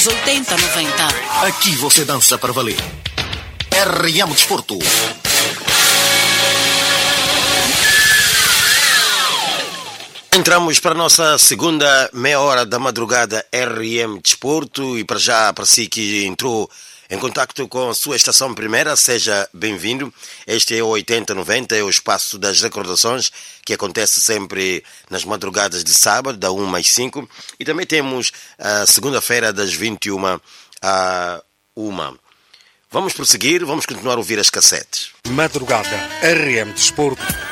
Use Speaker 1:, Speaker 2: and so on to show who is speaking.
Speaker 1: 80-90.
Speaker 2: Aqui você dança para valer. RM Desporto. Entramos para a nossa segunda meia hora da madrugada RM Desporto e para si que entrou em contacto com a sua estação primeira, seja bem-vindo. Este é o 80-90, é o espaço das recordações que acontece sempre nas madrugadas de sábado, da 1 às 5. E também temos a segunda-feira das 21 à 1. Vamos prosseguir, vamos continuar a ouvir as cassetes.
Speaker 3: Madrugada RM Desporto.